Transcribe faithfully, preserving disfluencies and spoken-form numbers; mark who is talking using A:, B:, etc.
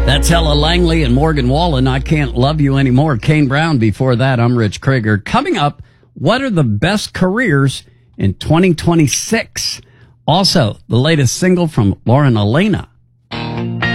A: That's Ella Langley and Morgan Wallen. I Can't Love You Anymore. Kane Brown before that. I'm Rich Krieger. Coming up, what are the best careers in twenty twenty-six? Also, the latest single from Lauren Elena.